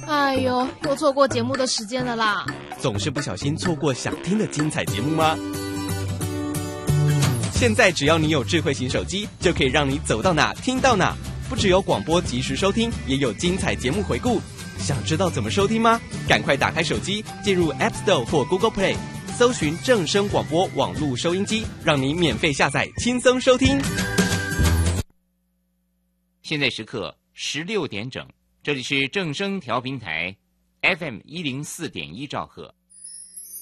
哎呦，又错过节目的时间了啦！ 总是不小心错过想听的精彩节目吗？现在只要你有智慧型手机，就可以让你走到哪听到哪。不只有广播及时收听，也有精彩节目回顾。想知道怎么收听吗？赶快打开手机，进入 App Store 或 Google Play， 搜寻正声广播网络收音机，让你免费下载，轻松收听。 现在时刻16点整，这里是正声调频台 FM104.1兆赫。